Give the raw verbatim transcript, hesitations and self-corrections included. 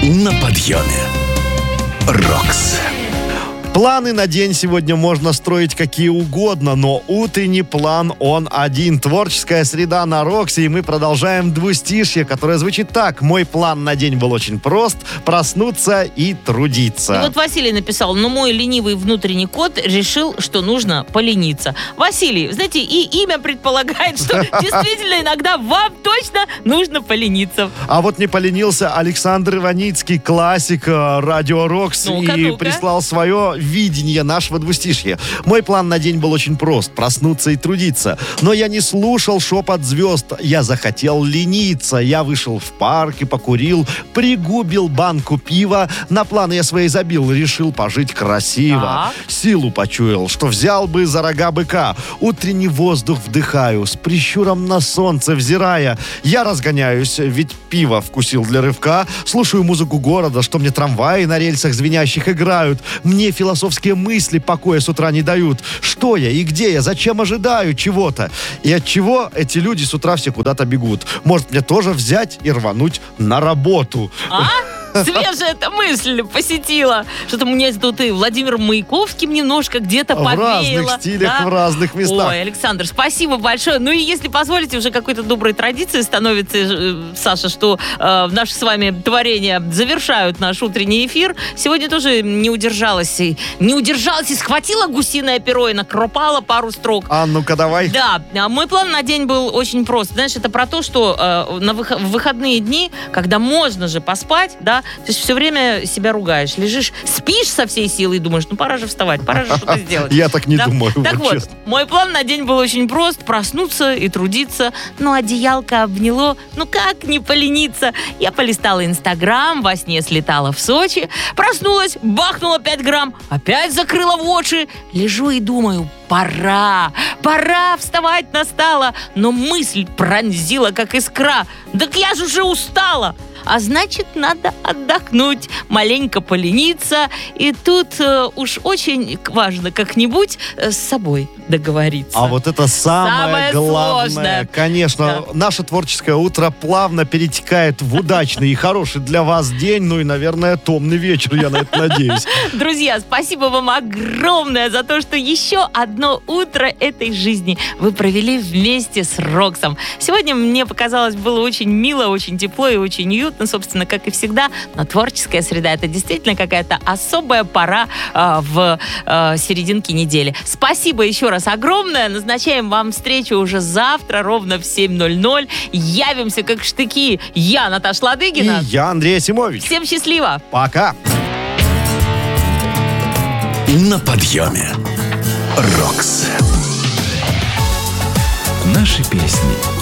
На подъеме. Рокс. Планы на день сегодня можно строить какие угодно, но утренний план он один. Творческая среда на Роксе, и мы продолжаем двустишье, которое звучит так. Мой план на день был очень прост: проснуться и трудиться. И вот Василий написал: ну, мой ленивый внутренний кот решил, что нужно полениться. Василий, знаете, и имя предполагает, что действительно иногда вам точно нужно полениться. А вот не поленился Александр Иваницкий, классик э, радио Рокс, Ну-ка, и ну-ка. прислал свое видение нашего двустишья. Мой план на день был очень прост: проснуться и трудиться. Но я не слушал шепот звезд, я захотел лениться. Я вышел в парк и покурил, пригубил банку пива. На планы я свои забил, решил пожить красиво. Так. Силу почуял, что взял бы за рога быка. Утренний воздух вдыхаю, с прищуром на солнце взирая. Я разгоняюсь, ведь пиво вкусил для рывка. Слушаю музыку города, что мне трамваи на рельсах звенящих играют. Мне философские мысли покоя с утра не дают. Что я и где я? Зачем ожидаю чего-то? И от чего эти люди с утра все куда-то бегут? Может, мне тоже взять и рвануть на работу? А? Свежая эта мысль посетила. Что-то мне тут и Владимир Маяковским немножко где-то В повеяло. разных стилях, да? в разных местах. Ой, Александр, спасибо большое. Ну и если позволите, уже какой-то доброй традицией становится, э, Саша, что э, наши с вами творения завершают наш утренний эфир. Сегодня тоже не удержалась. И, не удержалась и схватила гусиное перо и накропала пару строк. А ну-ка давай. Да, а мой план на день был очень прост. Знаешь, это про то, что э, на выход- в выходные дни, когда можно же поспать, да, то есть все время себя ругаешь, лежишь, спишь со всей силы и думаешь, ну пора же вставать, пора же что-то сделать. Я так не Да? думаю, Так вот вот, честно. мой план на день был очень прост: проснуться и трудиться. Ну, одеялко обняло, ну как не полениться? Я полистала Инстаграм, во сне слетала в Сочи, проснулась, бахнула пять грамм, опять закрыла в очи, лежу и думаю: пора, пора, вставать настало. Но мысль пронзила, как искра: так я же уже устала. А значит, надо отдохнуть, маленько полениться. И тут э, уж очень важно как-нибудь э, с собой договориться. А вот это самое, Самое главное. сложное. Конечно, Да. наше творческое утро плавно перетекает в удачный и хороший для вас день, ну и, наверное, томный вечер, я на это надеюсь. Друзья, спасибо вам огромное за то, что еще одно утро этой жизни вы провели вместе с Роксом. Сегодня мне показалось, было очень мило, очень тепло и очень уютно, собственно, как и всегда. Но творческая среда — это действительно какая-то особая пора э, в э, серединке недели. Спасибо еще раз огромное. Назначаем вам встречу уже завтра ровно в семь ноль ноль. Явимся как штыки. Я, Наташа Ладыгина. И я, Андрей Асимович. Всем счастливо. Пока. На подъеме. Рокс. Наши песни.